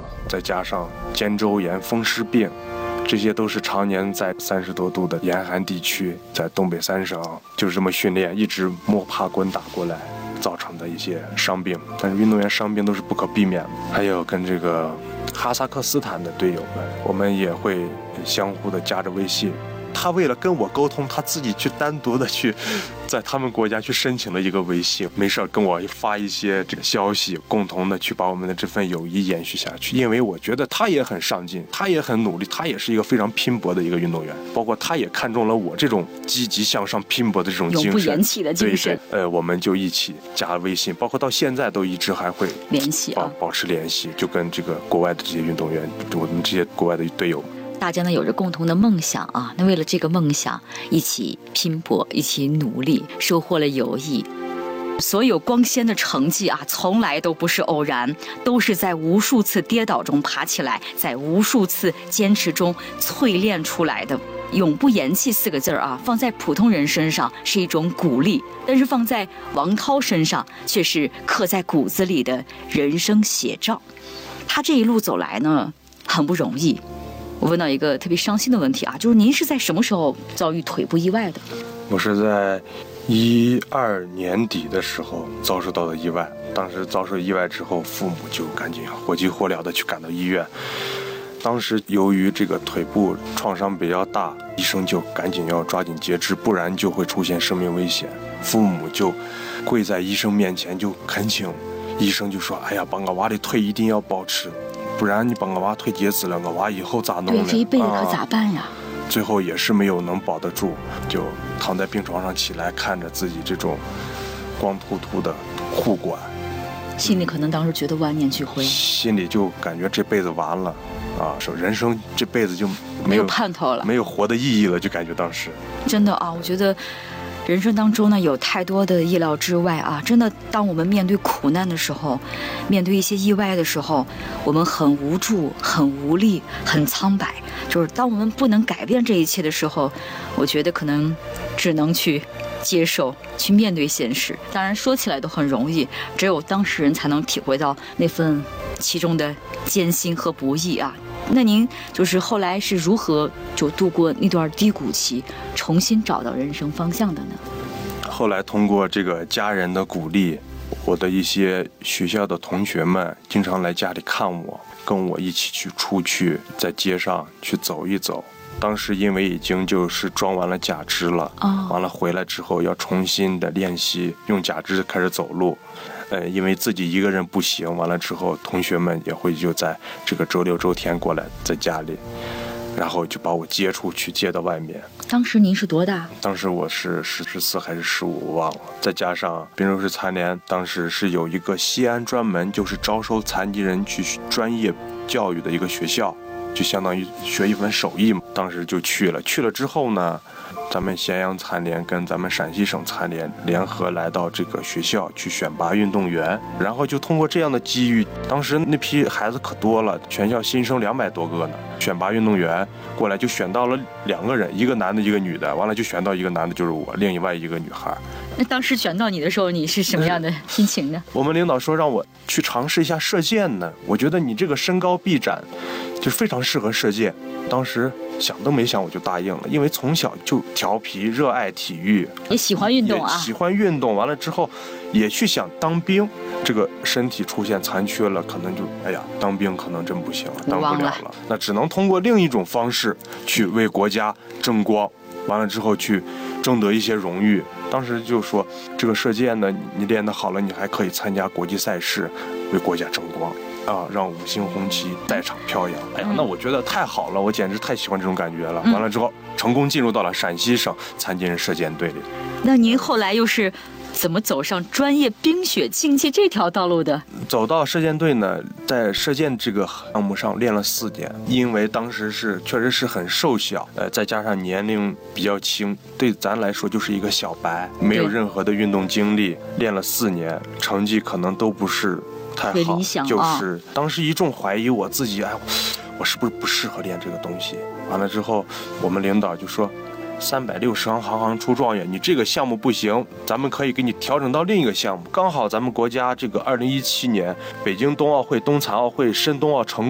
再加上肩周炎、风湿病，这些都是常年在30多度的严寒地区，在东北3省就是这么训练，一直摸爬滚打过来造成的一些伤病。但是运动员伤病都是不可避免的。还有跟这个哈萨克斯坦的队友们，我们也会相互的加着微信。他为了跟我沟通，他自己去单独的去在他们国家去申请了一个微信，没事跟我发一些这个消息，共同的去把我们的这份友谊延续下去。因为我觉得他也很上进，他也很努力，他也是一个非常拼搏的一个运动员，包括他也看中了我这种积极向上拼搏的这种精神， 永不言弃的精神。 对，我们就一起加了微信，包括到现在都一直还会联系保持联系，就跟这个国外的这些运动员，我们这些国外的队友。 大家呢有着共同的梦想啊，那为了这个梦想一起拼搏，一起努力，收获了友谊。所有光鲜的成绩啊，从来都不是偶然，都是在无数次跌倒中爬起来，在无数次坚持中淬炼出来的。永不言弃4个字啊，放在普通人身上是一种鼓励，但是放在王涛身上却是刻在骨子里的人生写照。他这一路走来呢，很不容易。我问到一个特别伤心的问题啊，就是您是在什么时候遭遇腿部意外的？ 我是在12年底的时候遭受到的意外。当时遭受意外之后，父母就赶紧火急火燎的去赶到医院。当时由于这个腿部创伤比较大，医生就赶紧要抓紧截肢，不然就会出现生命危险。父母就跪在医生面前就恳请，医生就说：“哎呀，把我娃的腿一定要保持。不然你把我娃腿截肢了，我娃以后咋弄呢？ 对，这一辈子可咋办呀？” 最后也是没有能保得住，就躺在病床上起来，看着自己这种光秃秃的护管， 心里可能当时觉得万念俱灰， 心里就感觉这辈子完了啊，说人生这辈子就没有盼头了， 没有活的意义了，就感觉当时真的啊，我觉得人生当中呢，有太多的意料之外啊！真的，当我们面对苦难的时候，面对一些意外的时候，我们很无助、很无力、很苍白。就是当我们不能改变这一切的时候，我觉得可能只能去接受、去面对现实。当然，说起来都很容易，只有当事人才能体会到那份其中的艰辛和不易啊。那您就是后来是如何就度过那段低谷期，重新找到人生方向的呢？ 后来通过这个家人的鼓励，我的一些学校的同学们经常来家里看我，跟我一起去出去在街上去走一走。当时因为已经就是装完了假肢了，完了回来之后要重新的练习用假肢开始走路。因为自己一个人不行，完了之后同学们也会就在这个周六周天过来在家里，然后就把我接出去，接到外面。 当时您是多大？ 当时我是14还是15，我忘了。再加上滨州市残联当时是有一个西安专门就是招收残疾人去专业教育的一个学校，就相当于学一门手艺嘛。当时就去了之后呢，咱们咸阳残联跟咱们陕西省残联联合来到这个学校去选拔运动员，然后就通过这样的机遇，当时那批孩子可多了，全校新生200多个呢，选拔运动员过来就选到了2个人，一个男的一个女的，完了就选到一个男的就是我，另外一个女孩。 那当时选到你的时候，你是什么样的心情呢？ 我们领导说让我去尝试一下射箭呢，我觉得你这个身高臂展就非常适合射箭。当时想都没想我就答应了，因为从小就调皮，热爱体育， 也喜欢运动啊， 喜欢运动。完了之后也去想当兵，这个身体出现残缺了，可能就当兵可能真不行了，当不了了，那只能通过另一种方式去为国家争光。完了之后去争得一些荣誉。当时就说这个射箭呢，你练得好了，你还可以参加国际赛事，为国家争光啊，让5星红旗在场飘扬。哎呀，那我觉得太好了，我简直太喜欢这种感觉了。完了之后成功进入到了陕西省残疾人射箭队里。 那您后来又是怎么走上专业冰雪竞技这条道路的？ 走到射箭队呢，在射箭这个项目上练了4年，因为当时确实是很瘦小，再加上年龄比较轻，对咱来说就是一个小白，没有任何的运动经历，练了4年，成绩可能都不是太好，就是当时一众怀疑我自己，我是不是不适合练这个东西？完了之后，我们领导就说，360行，行行出状元，你这个项目不行，咱们可以给你调整到另一个项目。刚好咱们国家这个2017年北京冬奥会、冬残奥会、申冬奥成